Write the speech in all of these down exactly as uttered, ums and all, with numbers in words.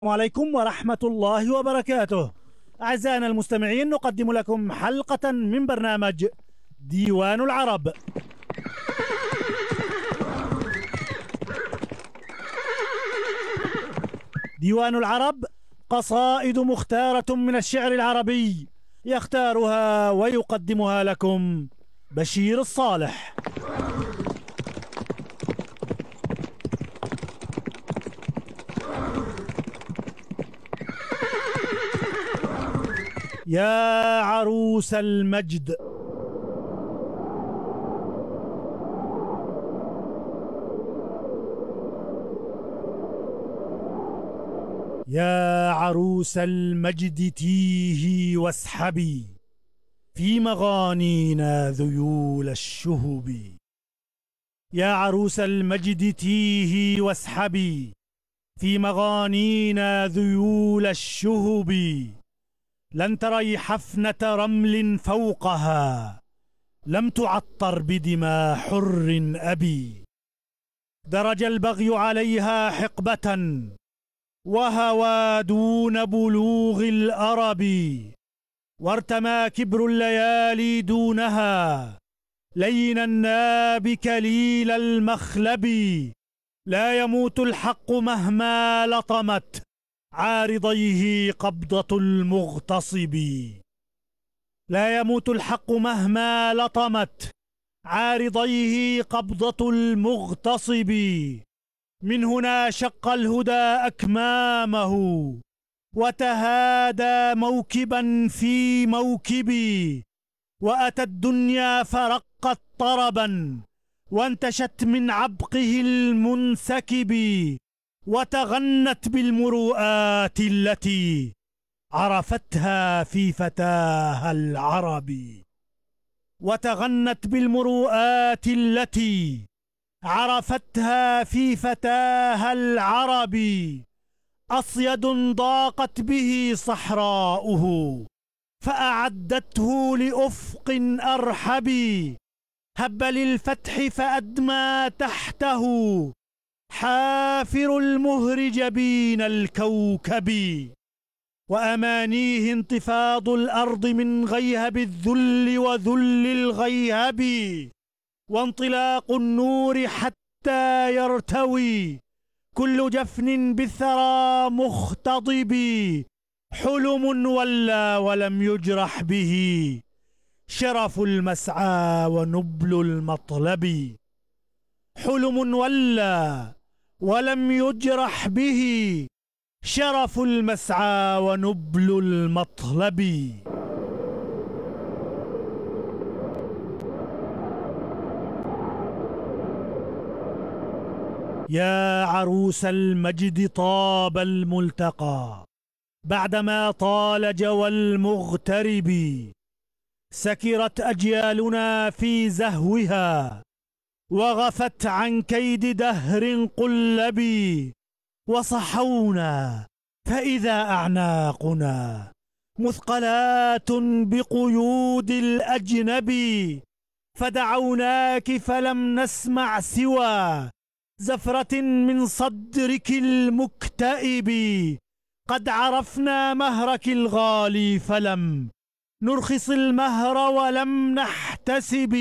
السلام عليكم ورحمة الله وبركاته. أعزائنا المستمعين، نقدم لكم حلقة من برنامج ديوان العرب. ديوان العرب قصائد مختارة من الشعر العربي، يختارها ويقدمها لكم بشير الصالح. يا عروس المجد، يا عروس المجد تيهي واسحبي في مغانينا ذيول الشهب. يا عروس المجد تيهي واسحبي في مغانينا ذيول الشهب. لن تري حفنة رمل فوقها لم تعطر بدماء حر أبي. درج البغي عليها حقبة وهوى دون بلوغ الأرب، وارتمى كبر الليالي دونها لين الناب كليل المخلب. لا يموت الحق مهما لطمت عارضيه قبضة المغتصب. لا يموت الحق مهما لطمت عارضيه قبضة المغتصب. من هنا شق الهدى أكمامه وتهادى موكبا في موكبي، وأتى الدنيا فرقت طربا وانتشت من عبقه المنسكب، وتغنت بالمروءات التي عرفتها في فتاها العربي. وتغنت بالمروءات التي عرفتها في فتاها العربي. أصيد ضاقت به صحراؤه فأعدته لأفق أرحب. هب للفتح فأدمى تحته حافر المهر جبين الكوكب. وأمانيه انتفاض الأرض من غيهب الذل وذل الغيهب، وانطلاق النور حتى يرتوي كل جفن بالثرى مختضب. حلم ولى ولم يجرح به شرف المسعى ونبل المطلب. حلم ولى ولم يجرح به شرف المسعى ونبل المطلب. يا عروس المجد طاب الملتقى بعدما طال جوى المغترب. سكرت أجيالنا في زهوها وغفت عن كيد دهر قلب. وصحونا فإذا أعناقنا مثقلات بقيود الأجنب. فدعوناك فلم نسمع سوى زفرة من صدرك المكتئب. قد عرفنا مهرك الغالي فلم نرخص المهر ولم نحتسب.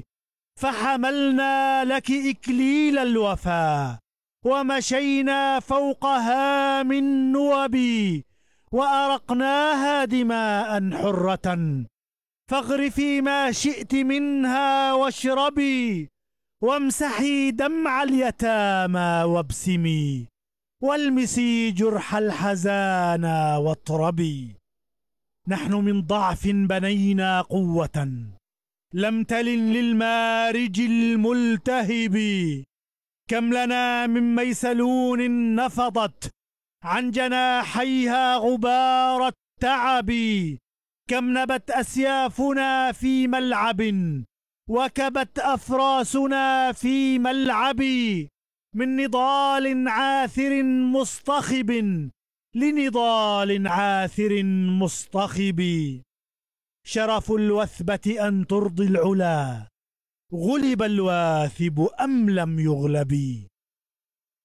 فحملنا لك إكليل الوفا ومشينا فوق هام النوب. وأرقناها دماء حرة فاغرفي ما شئت منها واشربي. وامسحي دمع اليتامى وابسمي والمسي جرح الحزانى واطربي. نحن من ضعف بنينا قوة لم تلن للمارج الملتهب. كم لنا من ميسلون نفضت عن جناحيها غبار التعب. كم نبت أسيافنا في ملعب وكبت أفراسنا في ملعب. من نضال عاثر مصطخب لنضال عاثر مصطخب. شرف الوثبة أن ترضي العلا غلب الواثب أم لم يغلب.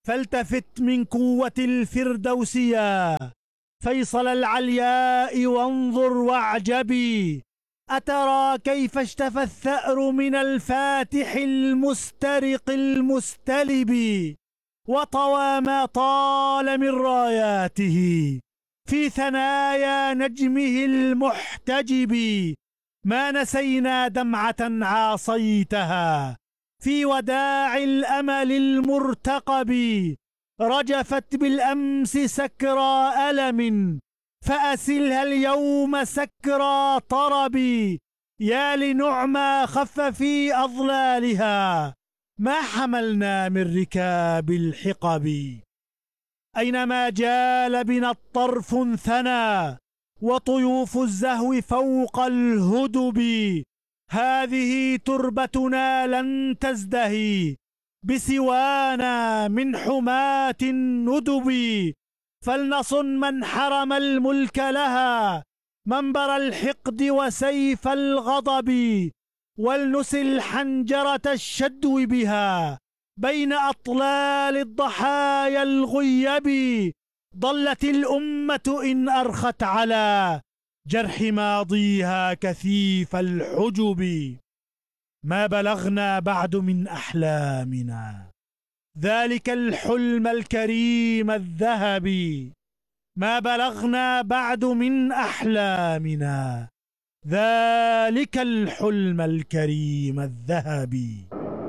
فالتفت من قوة الفردوسية فيصل العلياء وانظر واعجبي، أترى كيف اشتفى الثأر من الفاتح المسترق المستلب، وطوى ما طال من راياته في ثنايا نجمه المحتجب. ما نسينا دمعة عاصيتها في وداع الأمل المرتقب، رجفت بالأمس سكرى ألم فأسلها اليوم سكرى طرب. يا لنعمى خف في أظلالها ما حملنا من ركاب الحقب. أينما جال بنا الطرف ثنى وطيوف الزهو فوق الهدب، هذه تربتنا لن تزدهي بسوانا من حماة الندب. فلنصن من حرم الملك لها منبر الحقد وسيف الغضب، ولنسل حنجرة الشدو بها بين أطلال الضحايا الغيب. ضلت الأمة إن أرخت على جرح ماضيها كثيف الحجب. ما بلغنا بعد من أحلامنا ذلك الحلم الكريم الذهبي، ما بلغنا بعد من أحلامنا ذلك الحلم الكريم الذهبي.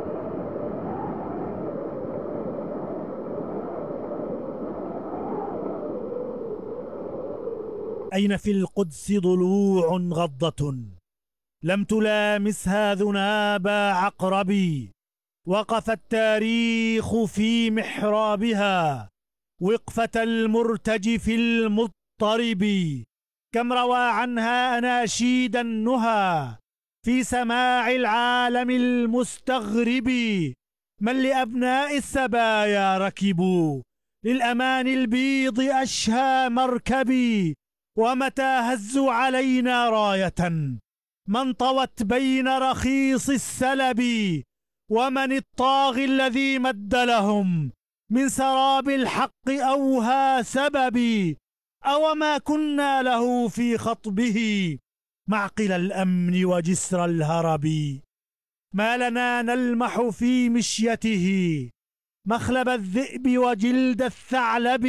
أين في القدس ضلوع غضة لم تلامسها ذناب عقرب، وقف التاريخ في محرابها وقفة المرتجف المضطرب. كم روى عنها أناشيد النهى في سماع العالم المستغرب. من لأبناء السبايا ركبوا للأمان البيض أشهى مركبي، ومتى هزوا علينا راية من طوت بين رخيص السلب. ومن الطاغي الذي مد لهم من سراب الحق أوهى سببي، أو ما كنا له في خطبه معقل الأمن وجسر الهرب. ما لنا نلمح في مشيته مخلب الذئب وجلد الثعلب.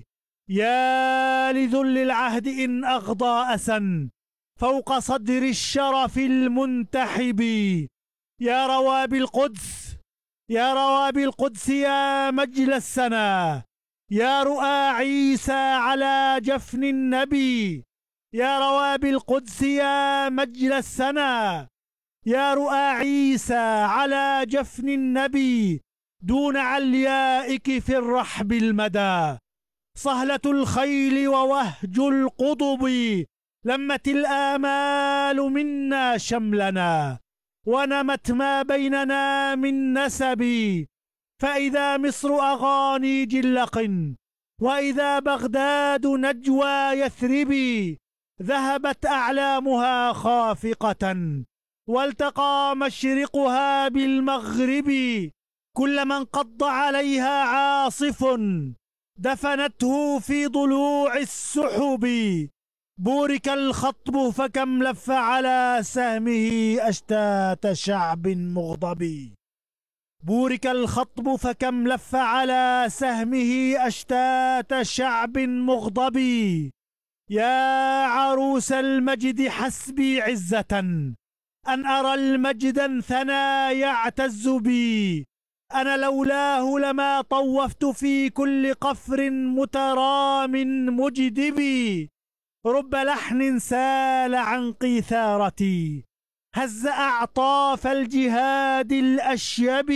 يا لذل العهد إن أغضى أسا فوق صدر الشرف المنتحب. يا روابي القدس يا روابي القدس يا مجل السنا، يا رؤى عيسى على جفن النبي. يا روابي القدس يا مجل السنا، يا رؤى عيسى على جفن النبي. دون عليائك في الرحب المدى صهلة الخيل ووهج القضب. لمت الآمال منا شملنا ونمت ما بيننا من نسب. فإذا مصر أغاني جلق وإذا بغداد نجوى يثرب، ذهبت أعلامها خافقة والتقى مشرقها بالمغرب. كل من قض عليها عاصف دفنته في ضلوع السحب. بورك الخطب فكم لف على سهمه أشتات شعب مغضب. بورك الخطب فكم لف على سهمه أشتات شعب مغضب. يا عروس المجد حسبي عزة أن أرى المجد ثنى يعتز بي. أنا لولاه لما طوفت في كل قفر مترام مجدبي. رب لحن سال عن قيثارتي هز أعطاف الجهاد الأشيب.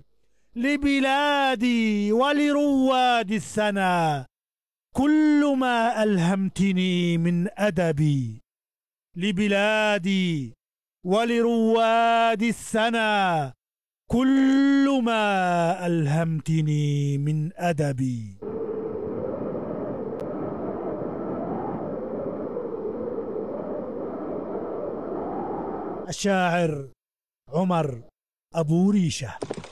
لبلادي ولرواد السنا كل ما ألهمتني من أدبي. لبلادي ولرواد السنا كل ما ألهمتني من أدبي. الشاعر عمر أبو ريشة.